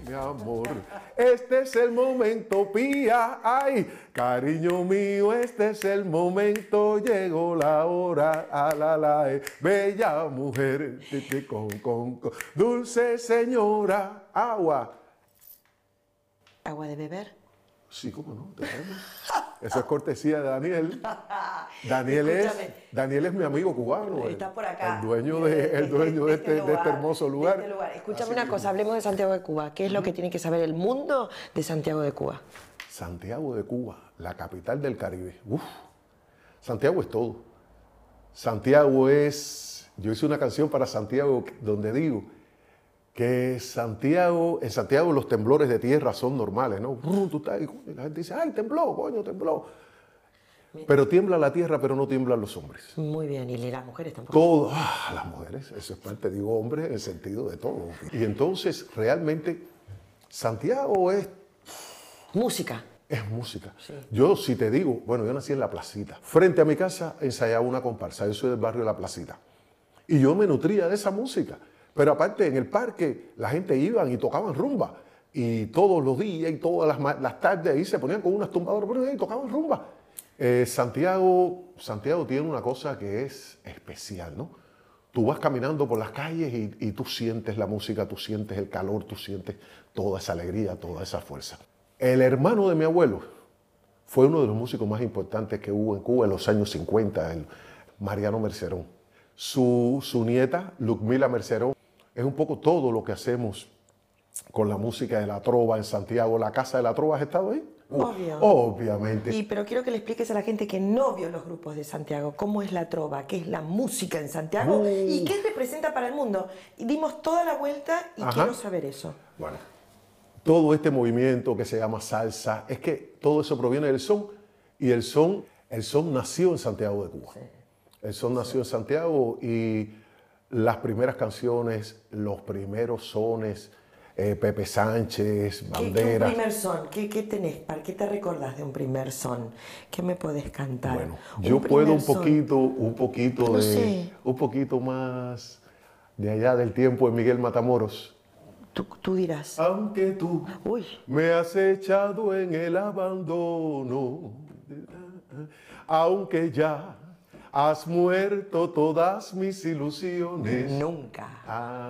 mi amor. Este es el momento, pía, ay, cariño mío, este es el momento, llegó la hora, bella mujer, con, dulce señora, agua. ¿Agua de beber? Sí, cómo no, tenemos. Eso es cortesía de Daniel. Daniel es mi amigo cubano. Está por acá. El dueño de este hermoso lugar. Escúchame una cosa, hablemos de Santiago de Cuba. ¿Qué es lo que tiene que saber el mundo de Santiago de Cuba? Santiago de Cuba, la capital del Caribe. Uf, Santiago es todo. Santiago es... Yo hice una canción para Santiago donde digo que en Santiago los temblores de tierra son normales, ¿no? Tú estás, y la gente dice, ay, tembló, coño, tembló. Pero tiembla la tierra, pero no tiemblan los hombres. Muy bien, y las mujeres tampoco. Todo, las mujeres, eso es parte, digo hombres en el sentido de todo. Y entonces, realmente, Santiago es... Música. Es música. Sí. Yo, si te digo, bueno, yo nací en La Placita. Frente a mi casa ensayaba una comparsa, yo soy del barrio de La Placita. Y yo me nutría de esa música. Pero aparte, en el parque, la gente iban y tocaban rumba. Y todos los días y todas las tardes ahí se ponían con unas tumbadoras y tocaban rumba. Santiago tiene una cosa que es especial, ¿no? Tú vas caminando por las calles y tú sientes la música, tú sientes el calor, tú sientes toda esa alegría, toda esa fuerza. El hermano de mi abuelo fue uno de los músicos más importantes que hubo en Cuba en los años 50, el Mariano Mercerón. Su nieta, Lucmila Mercerón, es un poco todo lo que hacemos con la música de la trova en Santiago. ¿La Casa de la Trova has estado ahí? Obvio. Obviamente. Pero quiero que le expliques a la gente que no vio los grupos de Santiago, cómo es la trova, qué es la música en Santiago y qué representa para el mundo. Y dimos toda la vuelta y quiero saber eso. Bueno, todo este movimiento que se llama salsa, es que todo eso proviene del son, y el son nació en Santiago de Cuba. Sí. El son nació en Santiago y las primeras canciones, los primeros sones, Pepe Sánchez, Bandera. ¿Qué un primer son? ¿Qué tenés? ¿Para qué te recordás de un primer son? ¿Qué me podés cantar? Bueno, yo puedo un poquito más de allá del tiempo de Miguel Matamoros. Tú dirás. Aunque tú me has echado en el abandono, aunque ya has muerto todas mis ilusiones. Nunca.